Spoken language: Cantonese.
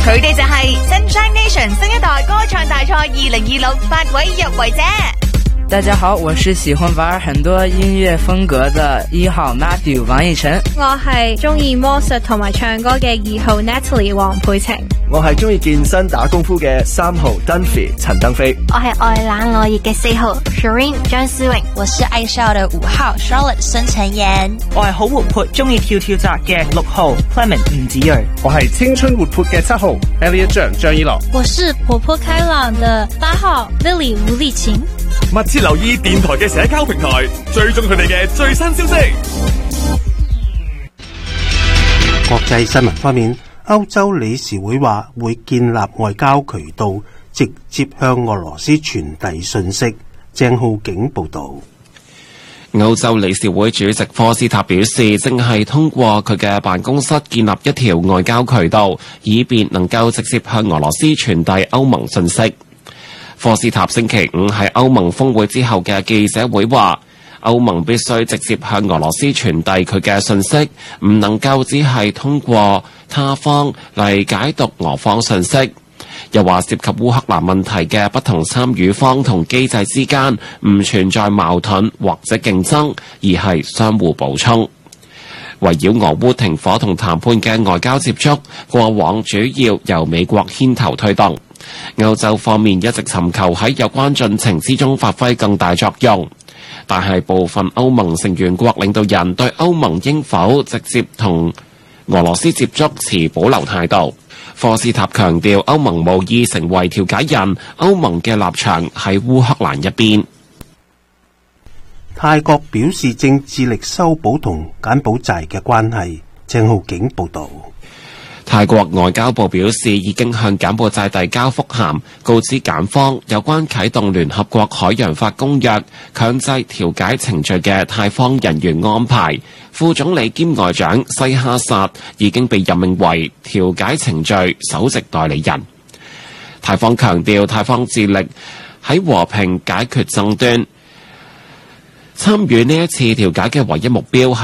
佢哋就係 Sunshine Nation 新一代歌唱大賽2026 8位入圍者。 大家好，我是喜歡玩很多音樂風格的1號 Matthew 王奕晨。 我係中意魔術同埋唱歌嘅2號 Natalie 黃佩晴。 我係中意健身打功夫嘅3號 Dunphy 陳登飛。 我係愛冷愛熱嘅4號 Shireen 張思穎。 我是愛笑的5號 Charlotte 孫晨妍。 我係好活潑中意跳跳紮嘅6號 Clement 吳子睿。 我係青春活潑嘅7號 Elliot 張依樂。 我是活潑開朗的8號 Lily 吳麗琴。 密切留意電台嘅社交平台，追蹤佢哋嘅最新消息。 國際新聞方面，歐洲理事會話會建立外交渠道，直接向俄羅斯傳遞信息。鄭浩景報道。 歐洲理事會主席科斯塔表示，正係通過佢嘅辦公室建立一條外交渠道，以便能夠直接向俄羅斯傳遞歐盟信息。科斯塔星期五喺歐盟峰會之後嘅記者會話，歐盟必須直接向俄羅斯傳遞佢嘅信息，唔能夠只係通過他方嚟解讀俄方信息。又話涉及烏克蘭問題嘅不同參與方同機制之間唔存在矛盾或者競爭，而係相互補充。圍繞俄烏停火同談判嘅外交接觸，過往主要由美國牽頭推動。歐洲方面一直尋求喺有關進程之中發揮更大作用，但係部分歐盟成員國領導人對歐盟應否直接同俄羅斯接觸持保留態度。科斯塔強調，歐盟無意成為調解人，歐盟嘅立場喺烏克蘭一邊。 泰國表示正致力修補同柬埔寨嘅關係。鄭浩景報導。 泰國外交部表示，已經向柬埔寨遞交覆函，告知柬方有關啟動聯合國海洋法公約強制調解程序嘅泰方人員安排。副總理兼外長西哈薩已經被任命為調解程序首席代理人。泰方強調，泰方致力喺和平解決爭端，參與呢一次調解嘅唯一目標係